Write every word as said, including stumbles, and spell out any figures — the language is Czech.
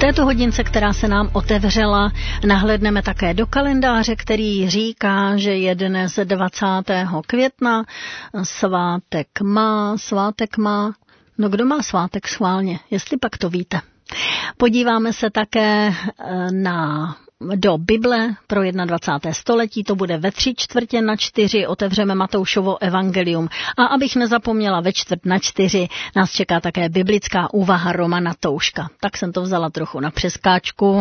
této hodince, která se nám otevřela, nahlédneme také do kalendáře, který říká, že je dnes dvacátého května, svátek má, svátek má, no kdo má svátek schválně, jestli pak to víte. Podíváme se také na do Bible pro dvacáté první století, to bude ve tři čtvrtě na čtyři, otevřeme Matoušovo evangelium. A abych nezapomněla, ve čtvrt na čtyři nás čeká také biblická úvaha Romana Touška. Tak jsem to vzala trochu na přeskáčku.